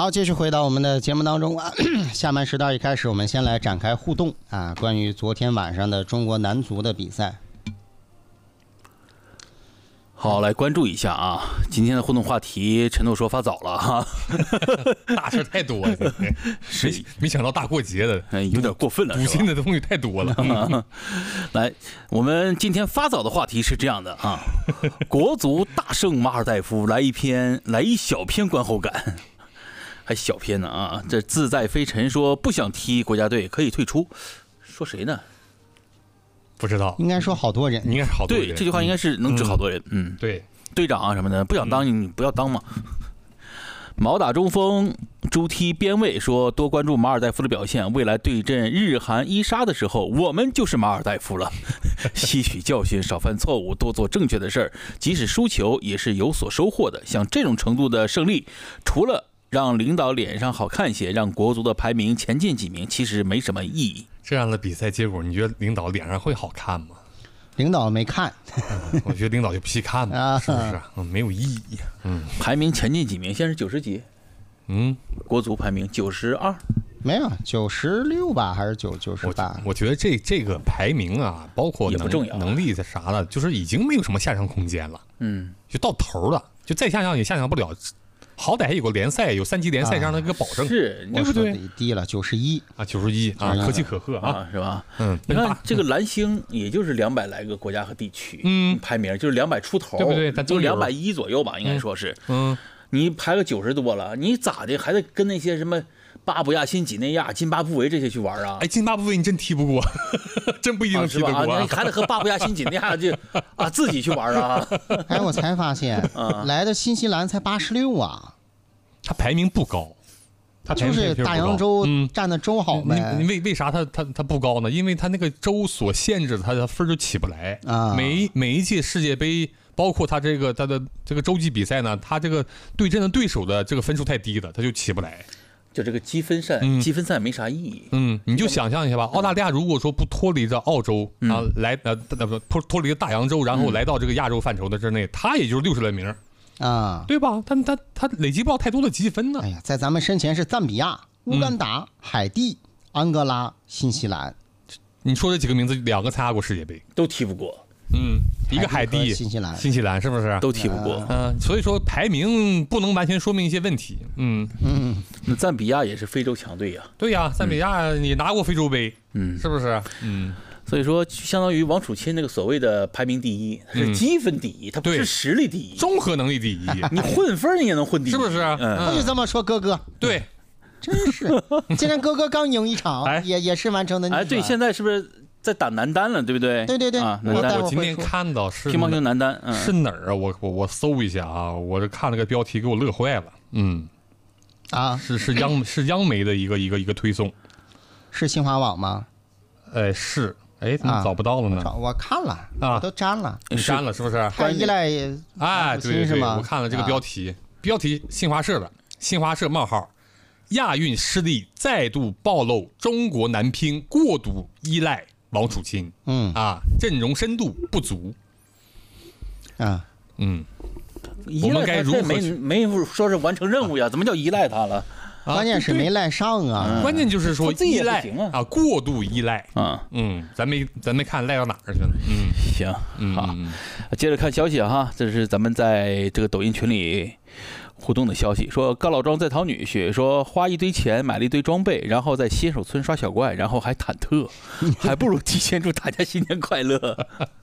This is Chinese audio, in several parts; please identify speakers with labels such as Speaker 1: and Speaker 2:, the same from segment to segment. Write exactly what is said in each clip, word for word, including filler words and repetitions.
Speaker 1: 好，继续回到我们的节目当中啊。下半时段一开始，我们先来展开互动啊，关于昨天晚上的中国男足的比赛。
Speaker 2: 好，来关注一下啊！今天的互动话题，陈豆说发早了哈，
Speaker 3: 大事太多了，没没想到大过节的，
Speaker 2: 哎，有点过分了，
Speaker 3: 赌性的东西太多了。
Speaker 2: 来，我们今天发早的话题是这样的啊：国足大胜马尔代夫，来一篇，来一小篇观后感，还小篇呢啊！这自在飞尘说不想踢国家队，可以退出，说谁呢？
Speaker 3: 不知道，
Speaker 1: 应该说好多人，
Speaker 3: 应该是好多人。
Speaker 2: 对，这句话应该是能指好多人。嗯，
Speaker 3: 嗯对，
Speaker 2: 队长啊什么的，不想当你不要当嘛。毛打中锋，朱踢边卫说多关注马尔代夫的表现，未来对阵日韩伊沙的时候，我们就是马尔代夫了。吸取教训，少犯错误，多做正确的事儿，即使输球也是有所收获的。像这种程度的胜利，除了让领导脸上好看些，让国足的排名前进几名，其实没什么意义。
Speaker 3: 这样的比赛结果，你觉得领导脸上会好看吗？
Speaker 1: 领导没看，
Speaker 3: 嗯、我觉得领导就不细看嘛，是不是？嗯，没有意义。嗯，
Speaker 2: 排名前进几名？现在是九十几。
Speaker 3: 嗯，
Speaker 2: 国足排名九十二，
Speaker 1: 没有九十六吧，还是九九十八？
Speaker 3: 我觉得这这个排名啊，包括能能力在啥的，就是已经没有什么下降空间了。
Speaker 2: 嗯，
Speaker 3: 就到头了，就再下降也下降不了。好歹还有个联赛，有三级联赛这样的一个保证，
Speaker 2: 啊、是
Speaker 3: 对不对？
Speaker 1: 低了九十一
Speaker 3: 啊，九十一啊，可喜可贺啊，
Speaker 2: 是吧？
Speaker 3: 嗯，
Speaker 2: 你看这个蓝星，也就是两百来个国家和地区，
Speaker 3: 嗯，
Speaker 2: 排名就是两百出头，
Speaker 3: 对不对？咱
Speaker 2: 就两百一左右吧，应该说是。
Speaker 3: 嗯，
Speaker 2: 你排个九十多了，你咋的还得跟那些什么巴布亚新几内亚、津巴布韦这些去玩啊？
Speaker 3: 哎，津巴布韦你真踢不过，真不一定能踢得过、啊
Speaker 2: 啊啊。你还得和巴布亚新几内亚就啊自己去玩啊？
Speaker 1: 哎，我才发现，啊、来的新西兰才八十六啊。
Speaker 3: 他排名不高，他
Speaker 1: 就是大洋洲占的州好呗。
Speaker 3: 嗯、你为为啥他他他不高呢？因为他那个州所限制，他的分就起不来
Speaker 1: 啊。
Speaker 3: 每每一届世界杯，包括他这个他的这个洲际比赛呢，他这个对阵的对手的这个分数太低了，他就起不来。
Speaker 2: 就这个积分赛，
Speaker 3: 嗯、
Speaker 2: 积分赛没啥意义。
Speaker 3: 嗯，你就想象一下吧，澳大利亚如果说不脱离着澳洲，
Speaker 2: 嗯、
Speaker 3: 啊，来呃呃不脱脱离了大洋洲，然后来到这个亚洲范畴的之内，他也就是六十来名。
Speaker 1: 啊，
Speaker 3: 对吧？他他他累积不到太多的积分呢。
Speaker 1: 哎呀，在咱们身前是赞比亚、乌干达、嗯、海地、安哥拉、新西兰。
Speaker 3: 你说这几个名字，两个参加过世界杯，
Speaker 2: 都踢不过。
Speaker 3: 嗯，一个海地、
Speaker 1: 新西兰，
Speaker 3: 新西兰是不是
Speaker 2: 都踢不过？
Speaker 3: 嗯、呃，所以说排名不能完全说明一些问题。嗯
Speaker 1: 嗯，
Speaker 2: 那赞比亚也是非洲强队呀、
Speaker 3: 啊。对呀、啊，赞比亚你拿过非洲杯，
Speaker 2: 嗯，
Speaker 3: 是不是？嗯。
Speaker 2: 所以说，相当于王楚钦那个所谓的排名第一，它是积分第一，它、嗯、不是实力第一，
Speaker 3: 综合能力第一。
Speaker 2: 你混分你也能混第一，
Speaker 3: 是不是？
Speaker 1: 嗯，不许这么说，哥哥。
Speaker 3: 对，
Speaker 1: 真是。今天哥哥刚赢一场，
Speaker 3: 哎、
Speaker 1: 也也是完成的逆转。
Speaker 2: 哎，对，现在是不是在打男单了？对不对？
Speaker 1: 对对对。
Speaker 2: 啊，
Speaker 1: 男
Speaker 3: 单。我今天看到是
Speaker 2: 乒乓球男单，嗯、
Speaker 3: 是哪儿啊？我我我搜一下啊！我这看了个标题，给我乐坏了。嗯，
Speaker 1: 啊，
Speaker 3: 是是央是央媒的一个一个一个推送，
Speaker 1: 是新华网吗？
Speaker 3: 哎，是。哎，怎么找不到了呢？
Speaker 1: 啊、我看了啊，我都粘了，
Speaker 3: 你粘了是不是？
Speaker 1: 太依赖
Speaker 3: 哎，对对，我看了这个标题，啊、标题新华社的，新华社冒号，亚运失利再度暴露中国男乒过度依赖王楚钦，
Speaker 1: 嗯
Speaker 3: 啊，阵容深度不足，
Speaker 1: 啊，
Speaker 3: 嗯，我们该如何
Speaker 2: 没没说是完成任务呀？怎么叫依赖他了？
Speaker 1: 啊、关键是没赖上啊、
Speaker 3: 嗯！关键就是说依赖
Speaker 2: 啊，
Speaker 3: 啊，过度依赖
Speaker 2: 啊，
Speaker 3: 嗯，咱没咱没看赖到哪儿去了，嗯，
Speaker 2: 行，
Speaker 3: 嗯、
Speaker 2: 好，接着看消息哈，这是咱们在这个抖音群里互动的消息，说高老庄在讨女婿，说花一堆钱买了一堆装备，然后在新手村刷小怪，然后还忐忑，还不如提前祝大家新年快乐。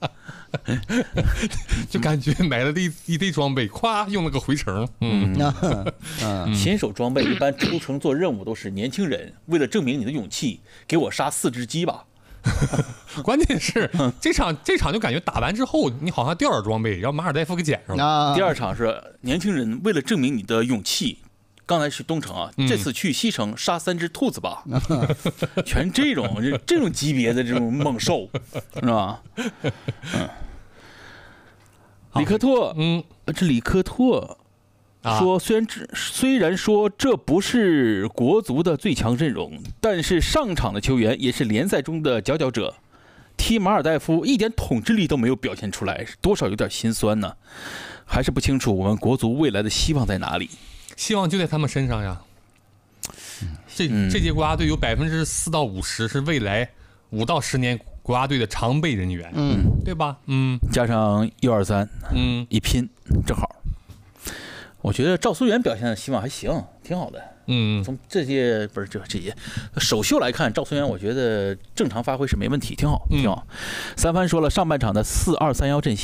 Speaker 3: 就感觉买了一一堆装备，咵用了个回城。嗯，
Speaker 2: 嗯新手装备一般出城做任务都是年轻人，为了证明你的勇气，给我杀四只鸡吧。
Speaker 3: 关键是这场这场就感觉打完之后，你好像掉点装备，让马尔代夫给捡上了。
Speaker 1: 啊、
Speaker 2: 第二场是年轻人为了证明你的勇气。刚才是东城啊，
Speaker 3: 嗯、
Speaker 2: 这次去西城杀三只兔子吧，全这种这种级别的这种猛兽，是吧？嗯，李克特，
Speaker 3: 嗯，
Speaker 2: 这李克特说，虽然这虽然说这不是国足的最强阵容，但是上场的球员也是联赛中的佼佼者。踢马尔代夫一点统治力都没有表现出来，多少有点心酸呢。还是不清楚我们国足未来的希望在哪里。
Speaker 3: 希望就在他们身上呀， 这这届国家队有百分之四到五十是未来五到十年国家队的常备人员，
Speaker 1: 嗯，
Speaker 3: 对吧？嗯，
Speaker 2: 加上 U 二三，
Speaker 3: 嗯，
Speaker 2: 一拼正好。我觉得赵思源表现的希望还行，挺好的。
Speaker 3: 嗯，
Speaker 2: 从这届不是这这届首秀来看，赵思源我觉得正常发挥是没问题，挺好，挺好。三番说了，上半场的四二三幺阵型。